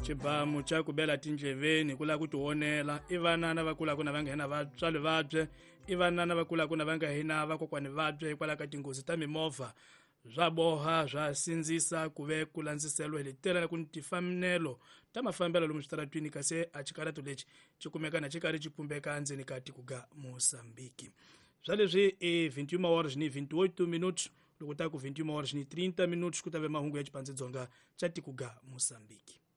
xibamu xa ku bela tindleveni ku la ku tionela i vanana va kulaka na va nga hina vatswali vabye i vanana va kulaka na va nga hina vakokwani vabye hikwalaho ka tinghozi ta mimovha bya boha bya sindzisa ku ve ku landziseriwa hi letelana ku ni timfanelo ta mafambelo lomu switaratwini kasi a xikarato lexi xi kumeka na xi karhi xi pumbeka endzeni ka tiko ga Mosambiki. Bya leswi i 21 horas ni 28 minutos loko ta ku 21 horas ni 30 minutos ku ta ve mahungu ya xipandzedzonga xa tiko ga Mosambiki.